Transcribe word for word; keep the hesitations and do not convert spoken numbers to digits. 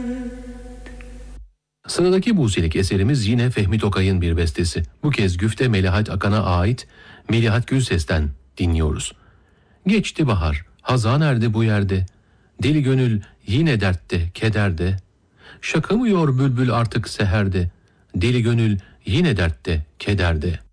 Sıradaki Buse'lik eserimiz yine Fehmi Tokay'ın bir bestesi. Bu kez güfte Melahat Akan'a ait Melihat Gülses'ten dinliyoruz. Geçti bahar, hazan erdi bu yerde. Deli gönül yine dertte, kederde. Şakımıyor bülbül artık seherde. Deli gönül yine dertte, kederde.